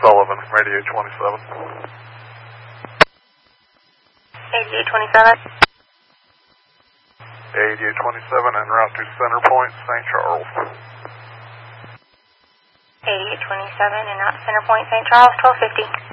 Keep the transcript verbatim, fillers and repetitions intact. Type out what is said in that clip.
Sullivan from eighty-eight twenty-seven. eighty-eight twenty-seven. eighty-eight twenty-seven en route to Center Point, Saint Charles. eighty-eight twenty-seven en route to Center Point, Saint Charles, twelve fifty.